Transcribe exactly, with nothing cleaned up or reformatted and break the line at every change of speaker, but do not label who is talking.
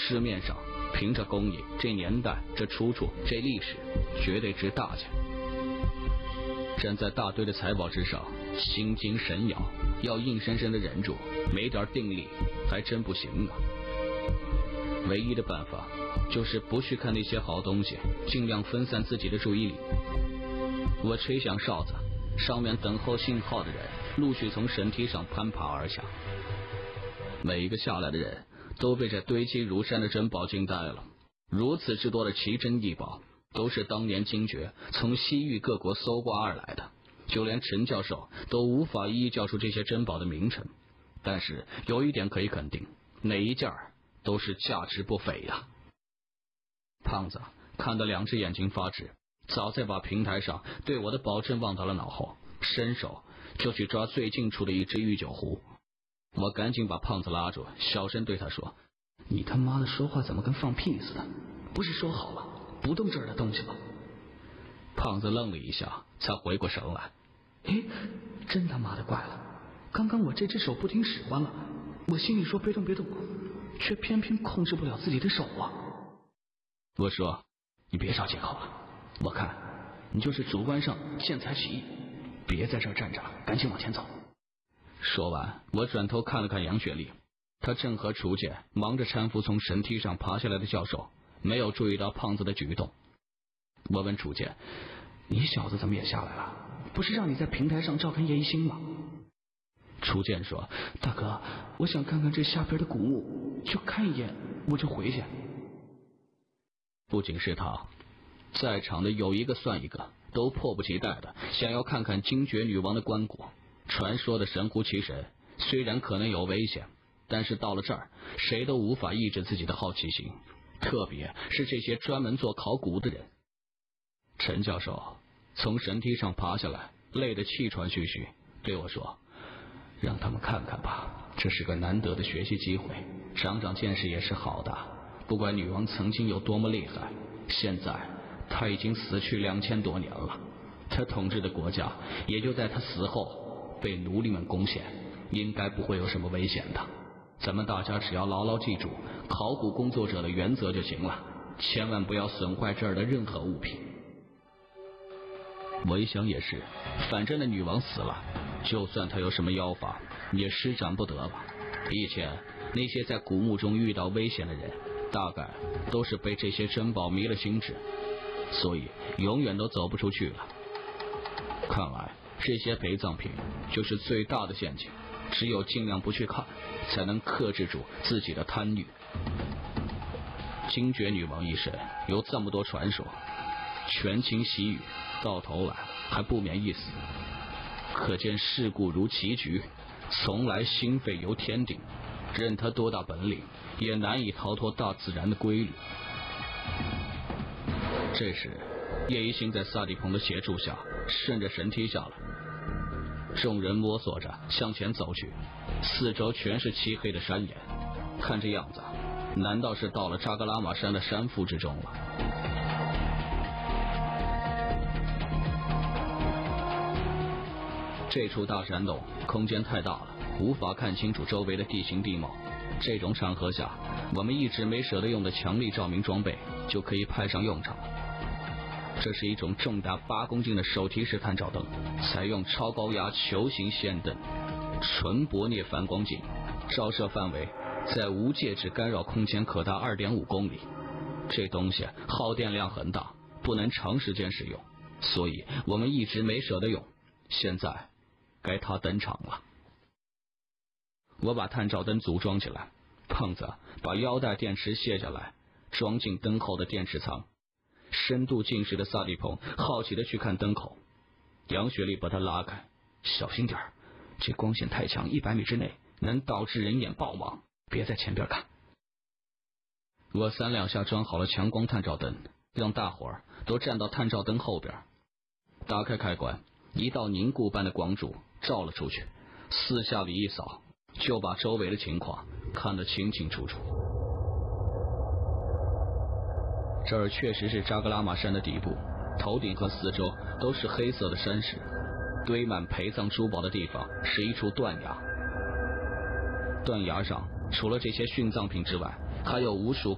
市面上凭着工艺，这年代，这出处，这历史，绝对值大钱。站在大堆的财宝之上，心惊神摇，要硬生生的忍住，没点定力还真不行啊。唯一的办法就是不去看那些好东西，尽量分散自己的注意力。我吹响哨子，上面等候信号的人陆续从神梯上攀爬而下。每一个下来的人都被这堆积如山的珍宝惊呆了。如此之多的奇珍异宝，都是当年精绝从西域各国搜刮而来的，就连陈教授都无法一一叫出这些珍宝的名称。但是有一点可以肯定，哪一件都是价值不菲呀。胖子看得两只眼睛发直，早在把平台上对我的保证忘到了脑后，伸手就去抓最近处的一只御酒壶。我赶紧把胖子拉住，小声对他说：你他妈的说话怎么跟放屁似的？不是说好了不动这儿的东西吗？胖子愣了一下，才回过神来。诶，真他妈的怪了，刚刚我这只手不听使唤了，我心里说别动别动，却偏偏控制不了自己的手啊。我说：你别找借口了，我看你就是主观上见财起意，别在这儿站着了，赶紧往前走。说完，我转头看了看杨雪丽，她正和楚简忙着搀扶从神梯上爬下来的教授，没有注意到胖子的举动。我问楚简：你小子怎么也下来了？不是让你在平台上照看叶一星吗？楚简说：大哥，我想看看这下边的古墓，就看一眼我就回去。不仅是他，在场的有一个算一个，都迫不及待的想要看看精绝女王的棺椁。传说的神乎其神，虽然可能有危险，但是到了这儿，谁都无法抑制自己的好奇心，特别是这些专门做考古的人。陈教授从神梯上爬下来，累得气喘吁吁，对我说：让他们看看吧，这是个难得的学习机会，长长见识也是好的。不管女王曾经有多么厉害，现在她已经死去两千多年了，她统治的国家也就在她死后被奴隶们攻陷，应该不会有什么危险的。咱们大家只要牢牢记住考古工作者的原则就行了，千万不要损坏这儿的任何物品。我一想也是，反正那女王死了，就算她有什么妖法也施展不得了。以前那些在古墓中遇到危险的人，大概都是被这些珍宝迷了心智，所以永远都走不出去了。看来这些陪葬品就是最大的陷阱，只有尽量不去看，才能克制住自己的贪欲。精绝女王一生有这么多传说，权倾西域，到头来还不免一死，可见世故如棋局，从来心肺由天定，任他多大本领，也难以逃脱大自然的规律。这时叶一星在萨利蓬的协助下顺着神梯下来，众人摸索着向前走去，四周全是漆黑的山岩，看这样子，难道是到了扎格拉玛山的山腹之中了？这处大山洞空间太大了，无法看清楚周围的地形地貌。这种场合下，我们一直没舍得用的强力照明装备就可以派上用场了。这是一种重达八公斤的手提式探照灯，采用超高压球形氙灯，纯薄镍反光镜，照射范围在无介质干扰空间可达 二点五公里。这东西耗电量很大，不能长时间使用，所以我们一直没舍得用。现在该它登场了。我把探照灯组装起来，胖子把腰带电池卸下来，装进灯后的电池仓。深度近视的萨利蓬好奇的去看灯口，杨雪丽把他拉开：小心点，这光线太强，一百米之内能导致人眼暴盲，别在前边看。我三两下装好了强光探照灯，让大伙儿都站到探照灯后边，打开开关，一道凝固般的光柱照了出去，四下里一扫，就把周围的情况看得清清楚楚。这儿确实是扎格拉玛山的底部，头顶和四周都是黑色的山石，堆满陪葬珠宝的地方是一处断崖。断崖上除了这些殉葬品之外，还有无数